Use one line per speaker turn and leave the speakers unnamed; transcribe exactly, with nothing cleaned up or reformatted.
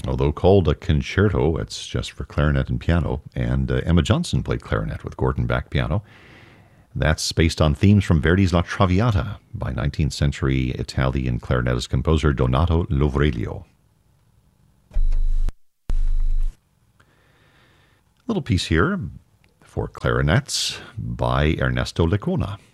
Although called a concerto, it's just for clarinet and piano. And uh, Emma Johnson played clarinet with Gordon Bach piano. That's based on themes from Verdi's La Traviata by nineteenth century Italian clarinetist composer Donato Lovrelio. Little piece here for clarinets by Ernesto Lecona.